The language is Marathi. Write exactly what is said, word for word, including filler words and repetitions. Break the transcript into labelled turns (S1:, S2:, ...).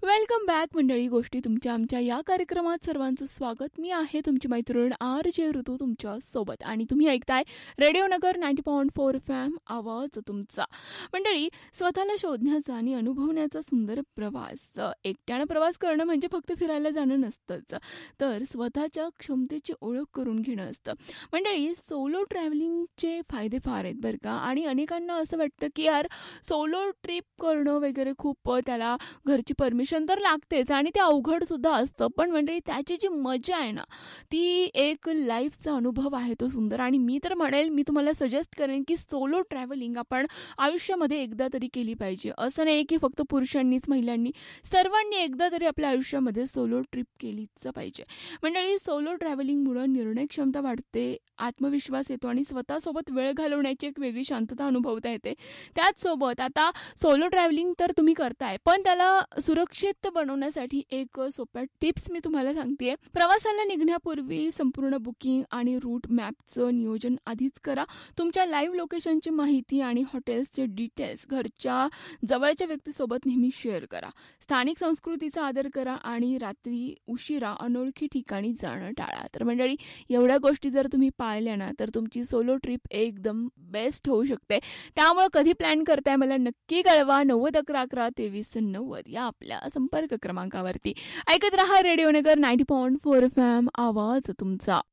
S1: वेलकम बॅक मंडळी. गोष्टी तुमच्या आमच्या या कार्यक्रमात सर्वांचं स्वागत. मी आहे तुमची मैत्रीण आर जे ऋतू तुमच्या सोबत आणि तुम्ही ऐकताय रेडिओ नगर ninety point four F M, आवाज तुमचा. मंडळी, स्वतःला शोधण्याचा आणि अनुभवण्याचा सुंदर प्रवास. एकट्यानं प्रवास करणं म्हणजे फक्त फिरायला जाणं नसतंच, तर स्वतःच्या क्षमतेची ओळख करून घेणं असतं. मंडळी, सोलो ट्रॅव्हलिंगचे फायदे फार आहेत बरं का. आणि अनेकांना असं वाटतं की यार सोलो ट्रिप करणं वगैरे खूप त्याला घरची परमिशन तर लागतेच आणि ते अवघड सुद्धा असतं. पण म्हणजे त्याची जी मजा आहे ना, ती एक लाईफचा अनुभव आहे तो सुंदर. आणि मी तर म्हणेल, मी तुम्हाला सजेस्ट करेन की सोलो ट्रॅव्हलिंग आपण आयुष्यामध्ये एकदा तरी केली पाहिजे. असं नाही की फक्त पुरुषांनीच, महिलांनी, सर्वांनी एकदा तरी आपल्या आयुष्यामध्ये सोलो ट्रिप केलीच पाहिजे. मंडळी, सोलो ट्रॅव्हलिंगमुळे निर्णय क्षमता वाढते, आत्मविश्वास येतो आणि स्वतःसोबत वेळ घालवण्याची एक वेगळी शांतता अनुभवता येते. त्याचसोबत आता सोलो ट्रॅव्हलिंग तर तुम्ही करताय, पण त्याला सुरक्षित बनवण्यासाठी एक सोप्या टिप्स मी तुम्हाला सांगतेय. प्रवासाला निघण्यापूर्वी संपूर्ण बुकिंग आणि रूट मॅपचं नियोजन आधीच करा. तुमच्या लाईव्ह लोकेशनची माहिती आणि हॉटेल्सचे डिटेल्स घरच्या जवळच्या व्यक्तीसोबत नेहमी शेअर करा. स्थानिक संस्कृतीचा आदर करा आणि रात्री उशिरा अनोळखी ठिकाणी जाणं टाळा. तर मंडळी, एवढ्या गोष्टी जर तुम्ही पाळल्या ना, तर तुमची सोलो ट्रिप एकदम बेस्ट होऊ शकते. त्यामुळे कधी प्लॅन करताय मला नक्की कळवा. नव्वद अकरा अकरा तेवीस नव्वद या आपल्या संपर्क क्रमांकावरती. ऐकत रहा रेडिओ नगर ninety point four F M, आवाज तुमचा.